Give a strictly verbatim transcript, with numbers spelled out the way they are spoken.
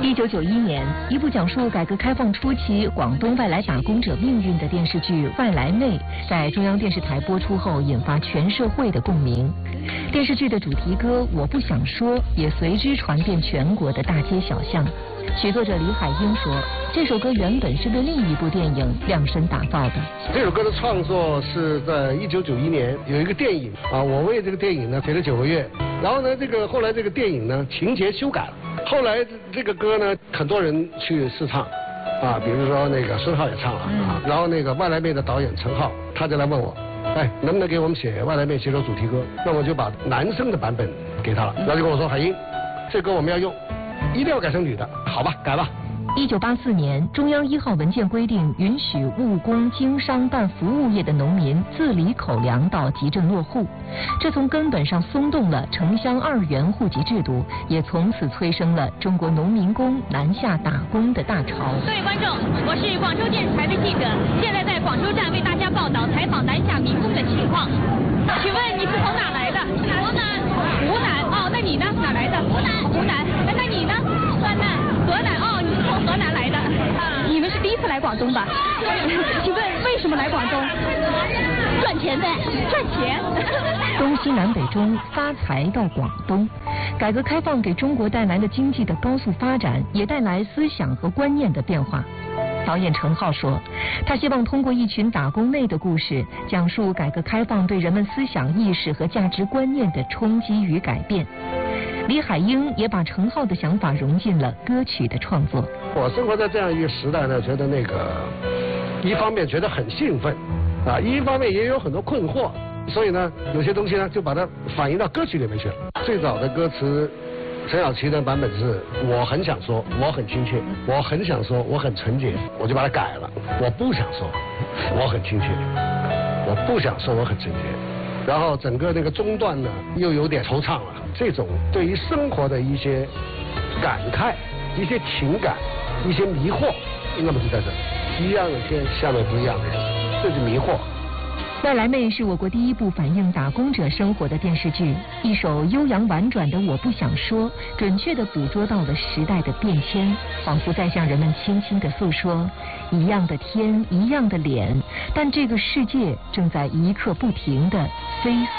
一九九一年，一部讲述改革开放初期广东外来打工者命运的电视剧《外来妹》在中央电视台播出后，引发全社会的共鸣。电视剧的主题歌《我不想说》也随之传遍全国的大街小巷。曲作者李海英说，这首歌原本是为另一部电影量身打造的。 这首歌的创作是在一九九一年，有一个电影啊，我为这个电影呢陪了九个月。然后呢，这个后来这个电影呢情节修改了，后来这个歌呢很多人去试唱，啊，比如说那个孙浩也唱了啊，然后那个外来妹的导演陈浩他就来问我，哎，能不能给我们写外来妹写首主题歌？那我就把男生的版本给他了，然后就跟我说，海英，这歌我们要用，一定要改成女的，好吧，改吧。 一九八四年，中央一号文件规定，允许务工、经商办服务业的农民自理口粮到集镇落户，这从根本上松动了城乡二元户籍制度，也从此催生了中国农民工南下打工的大潮。 各位观众，我是广州电视台的记者，现在在广州站为大家报道采访南下民工的情况。请问你是从哪来的？湖南。湖南哦，那你呢？哪来的？湖南。湖南。那那你呢？河南。河南哦，你是从河南来的。啊，你们是第一次来广东吧？请问为什么来广东？赚钱呗。赚钱。 东西南北中，发财到广东。改革开放给中国带来了经济的高速发展，也带来思想和观念的变化。导演陈浩说，他希望通过一群打工妹的故事，讲述改革开放对人们思想意识和价值观念的冲击与改变。李海英也把陈浩的想法融进了歌曲的创作。 我生活在这样一个时代呢，觉得那个一方面觉得很兴奋啊，一方面也有很多困惑，所以呢，有些东西呢就把它反映到歌曲里面去了。最早的歌词，陈小奇的版本是我很想说，我很亲切，我很想说，我很纯洁，我就把它改了。我不想说，我很亲切，我不想说，我很纯洁。然后整个那个中段呢，又有点惆怅了。这种对于生活的一些感慨、一些情感、一些迷惑，那么就在这儿，一样的天，下面不一样的人，这是迷惑。 外来妹是我国第一部反映打工者生活的电视剧，一首悠扬婉转的我不想说，准确地捕捉到了时代的变迁，仿佛在向人们轻轻地诉说，一样的天，一样的脸，但这个世界正在一刻不停地飞速